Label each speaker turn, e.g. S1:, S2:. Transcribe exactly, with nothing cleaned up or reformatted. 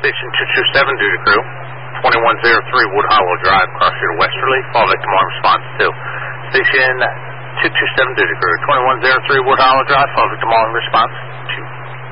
S1: Station two two seven, duty crew, twenty-one oh three Wood Hollow Drive, cross here to Westerly. Fall victim on response to Station two two seven, duty crew, twenty-one oh three Wood Hollow Drive, fall victim on response.